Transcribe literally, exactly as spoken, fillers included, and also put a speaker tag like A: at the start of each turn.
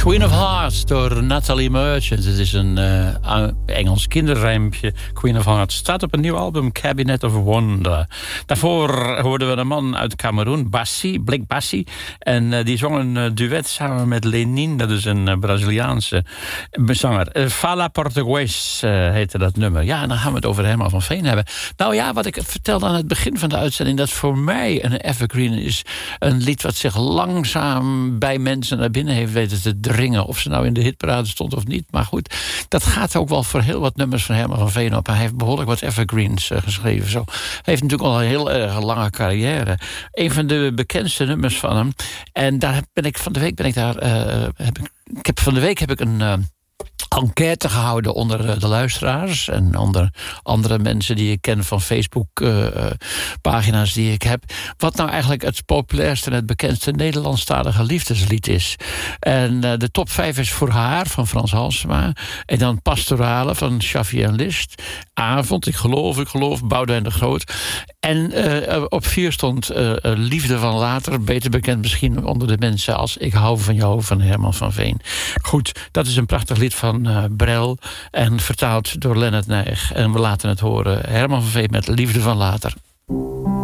A: Queen of Hearts door Natalie Merchant. Het is een uh, Engels kinderrijmpje. Queen of Hearts staat op een nieuw album, Cabinet of Wonder. Daarvoor hoorden we een man uit Cameroen, Bassi, Blik Bassi. En uh, die zong een uh, duet samen met Lenin. Dat is een uh, Braziliaanse zanger. Uh, Fala Português uh, heette dat nummer. Ja, en dan gaan we het over Herman van Veen hebben. Nou ja, wat ik vertelde aan het begin van de uitzending, dat voor mij een evergreen is een lied wat zich langzaam bij mensen naar binnen heeft weten te dringen. Of ze nou in de hitparade stond of niet. Maar goed, dat gaat ook wel voor heel wat nummers van Herman van Veen op. Hij heeft behoorlijk wat evergreens uh, geschreven. Zo. Hij heeft natuurlijk al een heel erg lange carrière. Een van de bekendste nummers van hem. En daar ben ik van de week ben ik daar. Uh, heb ik, ik heb, van de week heb ik een. Uh, enquête gehouden onder de luisteraars en onder andere mensen die ik ken van Facebook-pagina's uh, die ik heb. Wat nou eigenlijk het populairste en het bekendste Nederlandstalige liefdeslied is. En uh, de top vijf is Voor haar van Frans Halsema. En dan Pastorale van Shaffi en List. Avond, ik geloof, ik geloof, Boudewijn de Groot. En uh, op vier stond uh, Liefde van Later. Beter bekend misschien onder de mensen als Ik hou van jou van Herman van Veen. Goed, dat is een prachtig lied van Uh, Brel en vertaald door Lennart Nijg. En we laten het horen. Herman van Veen met Liefde van Later.